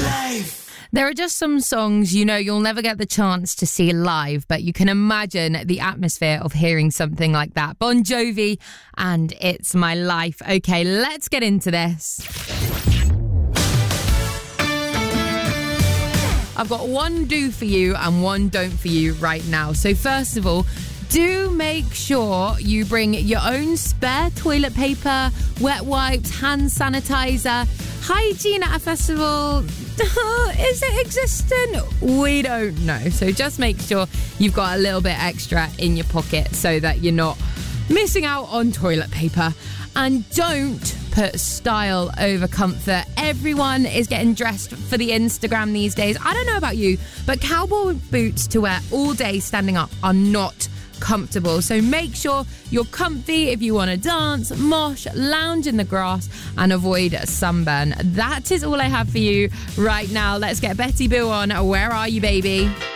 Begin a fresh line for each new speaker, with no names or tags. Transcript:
There are just some songs, you'll never get the chance to see live, but you can imagine the atmosphere of hearing something like that. Bon Jovi and It's My Life. Okay, let's get into this. I've got one do for you and one don't for you right now. So first of all, do make sure you bring your own spare toilet paper, wet wipes, hand sanitizer. Hygiene at a festival, is it existent? We don't know. So just make sure you've got a little bit extra in your pocket so that you're not missing out on toilet paper. And don't put style over comfort. Everyone is getting dressed for the Instagram these days. I don't know about you, but cowboy boots to wear all day standing up are not comfortable. So make sure you're comfy if you want to dance, mosh, lounge in the grass and avoid sunburn. That is all I have for you right now. Let's get Betty Boo on Where Are You Baby?